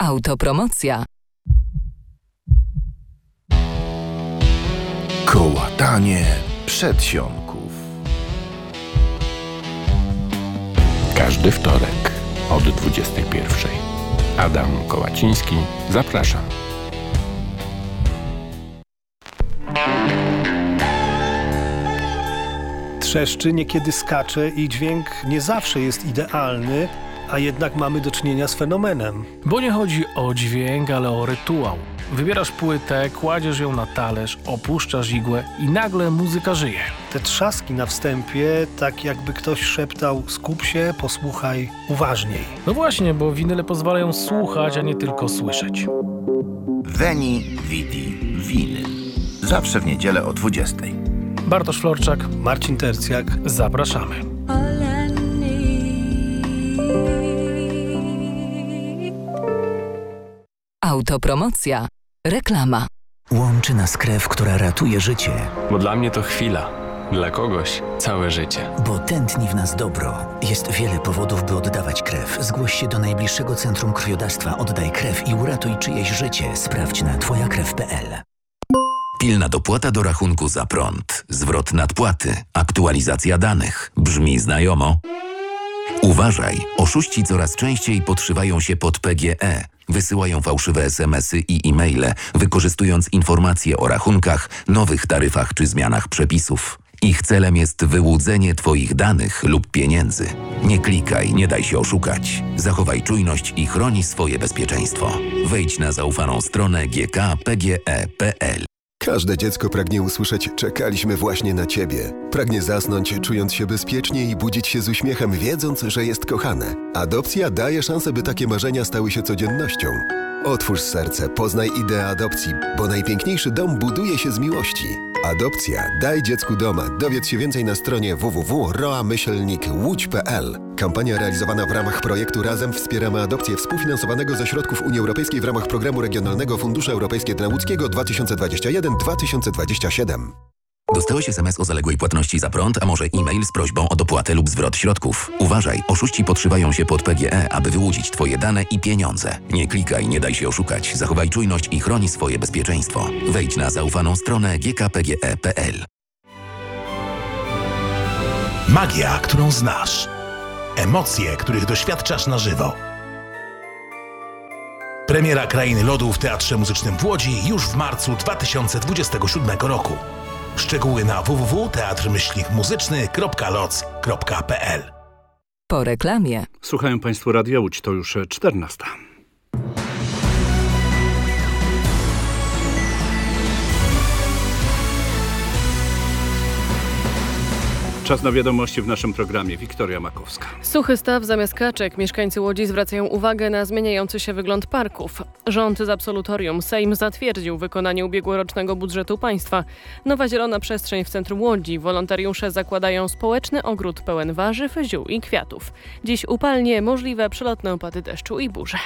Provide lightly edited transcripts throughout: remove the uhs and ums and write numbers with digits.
Autopromocja. Kołatanie przedsionków. Każdy wtorek od 21:00. Adam Kołaciński, zapraszam. Trzeszczy, niekiedy skacze i dźwięk nie zawsze jest idealny, a jednak mamy do czynienia z fenomenem. Bo nie chodzi o dźwięk, ale o rytuał. Wybierasz płytę, kładziesz ją na talerz, opuszczasz igłę i nagle muzyka żyje. Te trzaski na wstępie, tak jakby ktoś szeptał: skup się, posłuchaj uważniej. No właśnie, bo winyle pozwalają słuchać, a nie tylko słyszeć. Veni, Vidi, Vinyl. Zawsze w niedzielę o 20:00. Bartosz Florczak, Marcin Tercjak. zapraszamy. Autopromocja. Reklama. Łączy nas krew, która ratuje życie. Bo dla mnie to chwila, dla kogoś całe życie. Bo tętni w nas dobro. Jest wiele powodów, by oddawać krew. Zgłoś się do najbliższego centrum krwiodawstwa. Oddaj krew i uratuj czyjeś życie. Sprawdź na twojakrew.pl. Pilna dopłata do rachunku za prąd, zwrot nadpłaty, aktualizacja danych. Brzmi znajomo? Uważaj, oszuści coraz częściej podszywają się pod PGE. Wysyłają fałszywe SMS-y i e-maile, wykorzystując informacje o rachunkach, nowych taryfach czy zmianach przepisów. Ich celem jest wyłudzenie Twoich danych lub pieniędzy. Nie klikaj, nie daj się oszukać. Zachowaj czujność i chroni swoje bezpieczeństwo. Wejdź na zaufaną stronę gkpge.pl. Każde dziecko pragnie usłyszeć: czekaliśmy właśnie na Ciebie. Pragnie zasnąć, czując się bezpiecznie i budzić się z uśmiechem, wiedząc, że jest kochane. Adopcja daje szansę, by takie marzenia stały się codziennością. Otwórz serce, poznaj ideę adopcji, bo najpiękniejszy dom buduje się z miłości. Adopcja. Daj dziecku doma. Dowiedz się więcej na stronie www.roa-łódź.pl. Kampania realizowana w ramach projektu Razem wspieramy adopcję, współfinansowanego ze środków Unii Europejskiej w ramach Programu Regionalnego Fundusze Europejskie dla Łódzkiego 2021-2027. Dostałeś SMS o zaległej płatności za prąd, a może e-mail z prośbą o dopłatę lub zwrot środków. Uważaj, oszuści podszywają się pod PGE, aby wyłudzić Twoje dane i pieniądze. Nie klikaj, nie daj się oszukać. Zachowaj czujność i chroni swoje bezpieczeństwo. Wejdź na zaufaną stronę gkpge.pl. Magia, którą znasz. Emocje, których doświadczasz na żywo. Premiera Krainy Lodu w Teatrze Muzycznym w Łodzi już w marcu 2027 roku. Szczegóły na www.teatr-muzyczny.loc.pl. Po reklamie. Słuchają Państwo Radia Łódź, to już 14. Czas na wiadomości w naszym programie. Wiktoria Makowska. Suchy staw zamiast kaczek. Mieszkańcy Łodzi zwracają uwagę na zmieniający się wygląd parków. Rząd z absolutorium. Sejm zatwierdził wykonanie ubiegłorocznego budżetu państwa. Nowa zielona przestrzeń w centrum Łodzi. Wolontariusze zakładają społeczny ogród pełen warzyw, ziół i kwiatów. Dziś upalnie, możliwe przelotne opady deszczu i burze.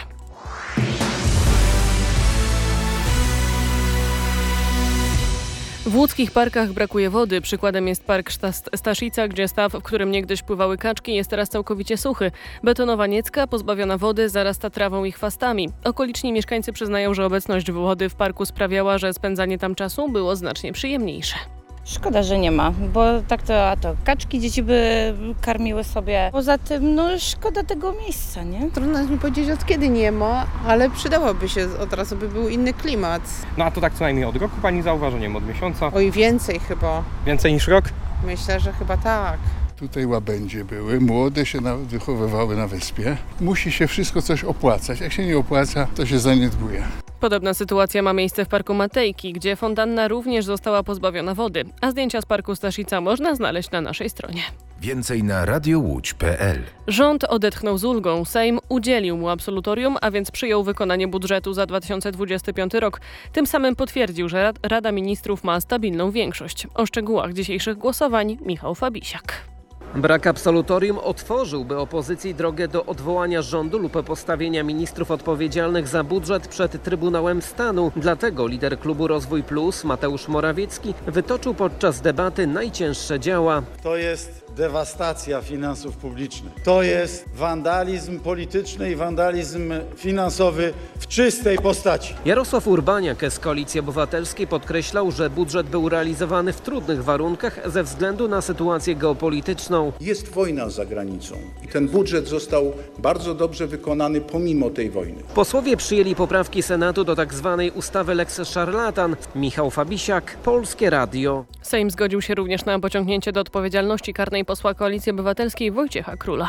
W łódzkich parkach brakuje wody. Przykładem jest park Staszica, gdzie staw, w którym niegdyś pływały kaczki, jest teraz całkowicie suchy. Betonowa niecka, pozbawiona wody, zarasta trawą i chwastami. Okoliczni mieszkańcy przyznają, że obecność wody w parku sprawiała, że spędzanie tam czasu było znacznie przyjemniejsze. Szkoda, że nie ma, bo tak to kaczki dzieci by karmiły sobie. Poza tym, szkoda tego miejsca, nie? Trudno mi powiedzieć, od kiedy nie ma, ale przydałoby się, od razu by był inny klimat. A to tak co najmniej od roku pani zauważa, nie wiem, od miesiąca? Oj, więcej chyba. Więcej niż rok? Myślę, że chyba tak. Tutaj łabędzie były, młode się wychowywały na wyspie. Musi się wszystko coś opłacać. Jak się nie opłaca, to się zaniedbuje. Podobna sytuacja ma miejsce w parku Matejki, gdzie fontanna również została pozbawiona wody, a zdjęcia z parku Staszica można znaleźć na naszej stronie. Więcej na radiołódź.pl. Rząd odetchnął z ulgą. Sejm udzielił mu absolutorium, a więc przyjął wykonanie budżetu za 2025 rok. Tym samym potwierdził, że Rada Ministrów ma stabilną większość. O szczegółach dzisiejszych głosowań Michał Fabisiak. Brak absolutorium otworzyłby opozycji drogę do odwołania rządu lub postawienia ministrów odpowiedzialnych za budżet przed Trybunałem Stanu. Dlatego lider klubu Rozwój Plus, Mateusz Morawiecki, wytoczył podczas debaty najcięższe działa. To jest dewastacja finansów publicznych. To jest wandalizm polityczny i wandalizm finansowy w czystej postaci. Jarosław Urbaniak z Koalicji Obywatelskiej podkreślał, że budżet był realizowany w trudnych warunkach ze względu na sytuację geopolityczną. Jest wojna za granicą i ten budżet został bardzo dobrze wykonany pomimo tej wojny. Posłowie przyjęli poprawki Senatu do tzw. ustawy Lex Szarlatan. Michał Fabisiak, Polskie Radio. Sejm zgodził się również na pociągnięcie do odpowiedzialności karnej posła Koalicji Obywatelskiej Wojciecha Króla.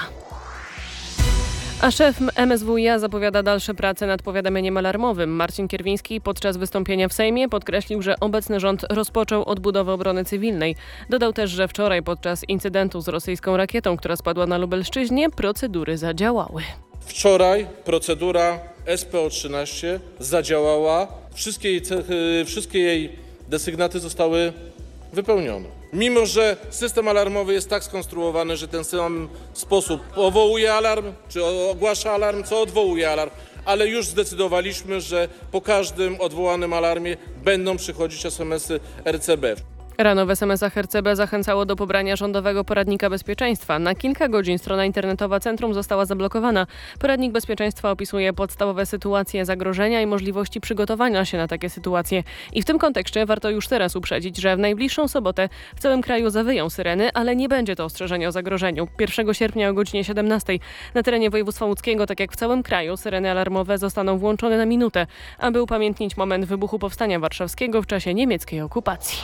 A szef MSWiA zapowiada dalsze prace nad powiadamianiem alarmowym. Marcin Kierwiński podczas wystąpienia w Sejmie podkreślił, że obecny rząd rozpoczął odbudowę obrony cywilnej. Dodał też, że wczoraj podczas incydentu z rosyjską rakietą, która spadła na Lubelszczyźnie, procedury zadziałały. Wczoraj procedura SPO-13 zadziałała. Wszystkie jej desygnaty zostały wypełnione. Mimo że system alarmowy jest tak skonstruowany, że ten sam sposób powołuje alarm, czy ogłasza alarm, co odwołuje alarm, ale już zdecydowaliśmy, że po każdym odwołanym alarmie będą przychodzić SMS-y RCB. Rano w SMS-ach RCB zachęcało do pobrania rządowego poradnika bezpieczeństwa. Na kilka godzin strona internetowa centrum została zablokowana. Poradnik bezpieczeństwa opisuje podstawowe sytuacje zagrożenia i możliwości przygotowania się na takie sytuacje. I w tym kontekście warto już teraz uprzedzić, że w najbliższą sobotę w całym kraju zawyją syreny, ale nie będzie to ostrzeżenie o zagrożeniu. 1 sierpnia o godzinie 17 na terenie województwa łódzkiego, tak jak w całym kraju, syreny alarmowe zostaną włączone na minutę, aby upamiętnić moment wybuchu Powstania Warszawskiego w czasie niemieckiej okupacji.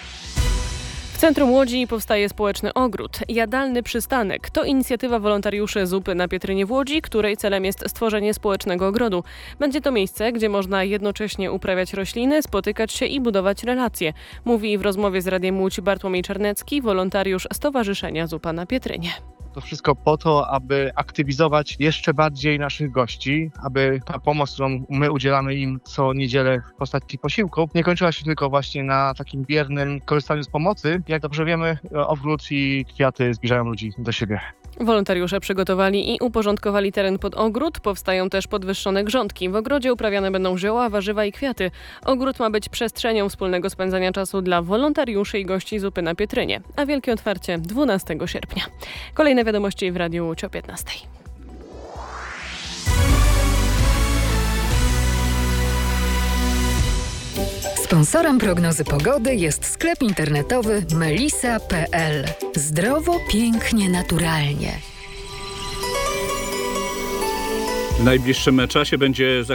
W centrum Łodzi powstaje społeczny ogród. Jadalny przystanek to inicjatywa wolontariuszy Zupy na Pietrynie w Łodzi, której celem jest stworzenie społecznego ogrodu. Będzie to miejsce, gdzie można jednocześnie uprawiać rośliny, spotykać się i budować relacje. Mówi w rozmowie z Radiem Łódź Bartłomiej Czarnecki, wolontariusz Stowarzyszenia Zupa na Pietrynie. To wszystko po to, aby aktywizować jeszcze bardziej naszych gości, aby ta pomoc, którą my udzielamy im co niedzielę w postaci posiłków, nie kończyła się tylko właśnie na takim biernym korzystaniu z pomocy. Jak dobrze wiemy, ogród i kwiaty zbliżają ludzi do siebie. Wolontariusze przygotowali i uporządkowali teren pod ogród. Powstają też podwyższone grządki. W ogrodzie uprawiane będą zioła, warzywa i kwiaty. Ogród ma być przestrzenią wspólnego spędzania czasu dla wolontariuszy i gości Zupy na Pietrynie. A wielkie otwarcie 12 sierpnia. Kolejne wiadomości w Radiu Łódź o 15. Sponsorem prognozy pogody jest sklep internetowy melisa.pl. Zdrowo, pięknie, naturalnie. W najbliższym czasie będzie